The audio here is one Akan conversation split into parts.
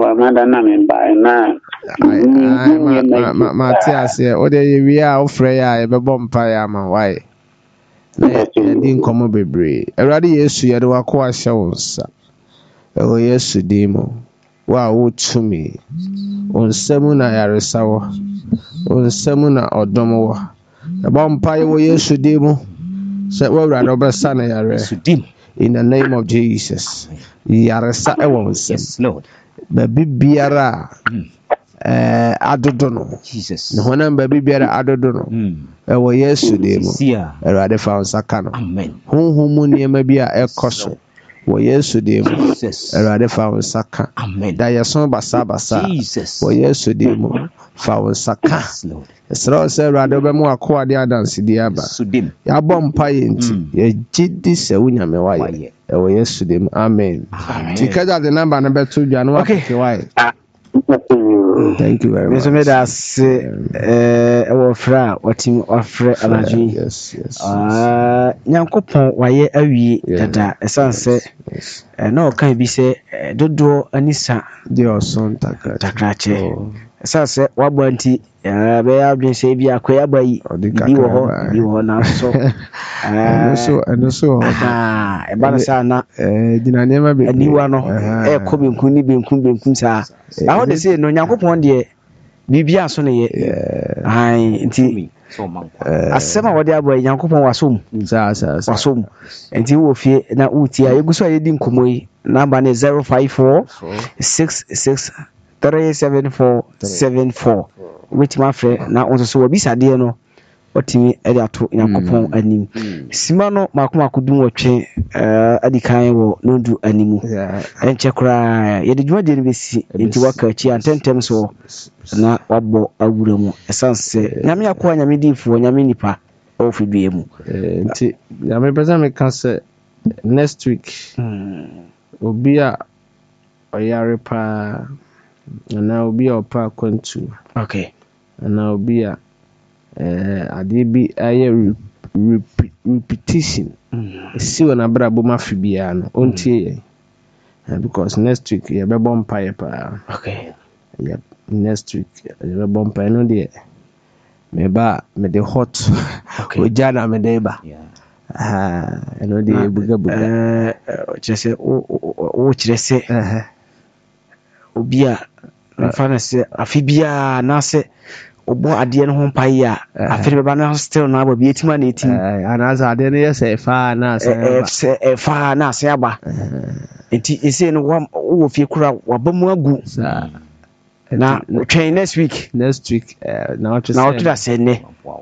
amada na me ba na Matias o de ye wi a ofre ya e bebo mpa ya ma why na ye din komo bebre Awurade Yesu ye de wako ahye wonsa o Yesu dimo wa wotumi onsemu na yaresawo onsemu na odomo ebo mpa ye wo Yesu dimo se wo Awurade obesa na yare in the name of Jesus yaresa e wonsem Yes, Lord. Baby biara adodo no Jesus. na honam baby biara adodo no wo Yesu de mo Awurade fa onsaka no Amen. honhom niema bi a ekoso wo Yesu de mo Awurade fa onsaka Amen. da yeso basa Jesus. wo Yesu de mo fa onsaka Lord. Esra se Awurade be mo akwa de adanse di aba Sudim. ya bom pa yenti ye gidi se wunyame waye wo Yesu de mo amen tikaja the number na beto dwa no apike waye. Thank you very much. Mr. Medas, our friend, what him offer anaju. Yes. Nyankopon waye awie dada esanse na okan bi se dodo anisa de oson takrache esanse wabwanti be adwen se bi akoya bayi bi wo na so eno so e ba sa na dinane ma be aniwa no ko benkun ni benkun sa aho de se no Nyankopon de bibia so ne ye ai nti asema wode aboy Nyankopon wasom wasom enti wo fie na uti a yeguso ayedi nkomoyi number ne 054 66 37474 which my friend na onso so obisade no otimi ede ato Nyankopon anim sima no makoma kodum wotwe adikan wo nondu animu enche kra yede dwumade ne besi enti waka chi antentem so na wabo awura mu esanse nyame akwa nyame difo nyame nipa ofidue mu enti nyame pesa me ka se next week obi a oyare pa na obi a opa kwantu okay na obi a ade bi aye repetition si wona brabo mafibia no ontie because next week ye be bompa ye pa okay yep next week ye be bompa no de me ba me de hot ojana me de ba eno de buga chese o chese obi a mfana se afibia na se obo ade no ho pai a afere beba na still na aba bi etima na etim anaza ade no yese fa na ase aba enti ese no wo fie kura wabamu agu na train next week na otra say ne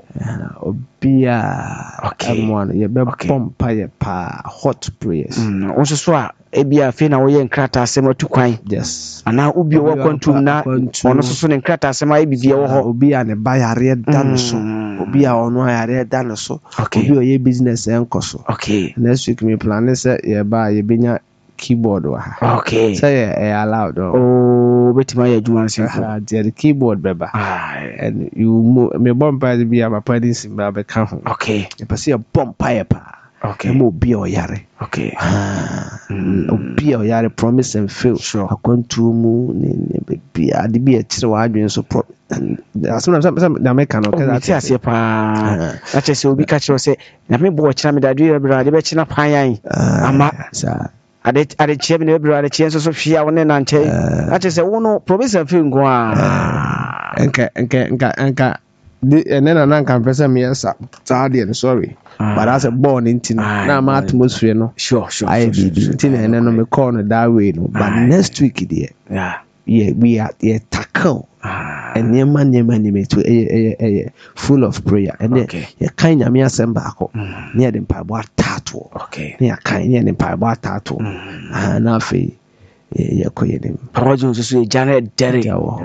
obia amon ye be pompa ye pa hot prayers onso so a ebia fe na wo ye nkrata asem atukwan yes ana obi wo kwantum na ono so ne nkrata asem ayi bibia wo ho obi a ne bayare dan so obi a ono ayare dan so obi o ye business enkoso okay next week me plan say ye ba ye benya keyboard wa okay say allowed betima ya juma simple the keyboard beba and you me bomba bi a papa din simba be ka ho okay e pese ya bomba ya pa okay mo bi o yare okay obi o yare promise and fail sure akwantu mu ne bi ade bi e kire wa adwen so asuna na me kan o ka ti ase pa na chese obi ka kire se na me bo kire me dadwe bra de be kire pa yan ama sa ade chie me bra ade chie so hwia wo ne na nche na chese wo no promise and fail ngo a enka enena na nka pesa me yesa taade sorry but as a born into na my atmosphere no sure I be tin enena me call no that way no but next week there we are tackle and nyema to full of prayer and ye kan nyame asem baako ne de mpabo atato okay ne kan ne mpabo atato na afi ye koyenim projo so e jana dere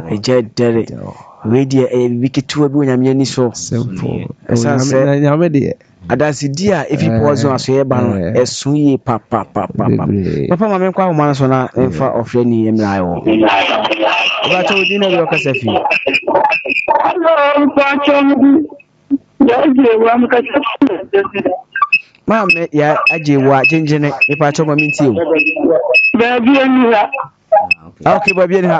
we dia e bikitu bi nyame ani so simple nyame de adansi dia if you pause on so ye ba no esun ye papa mama kwa ho so na emfa ofre ni emra yo ba to di na bi okasafi hello pacho yaje wa mkasafi mama ya ajewa jinjine ipa to mami nti o ba bi eni ha okay ba bi eni ha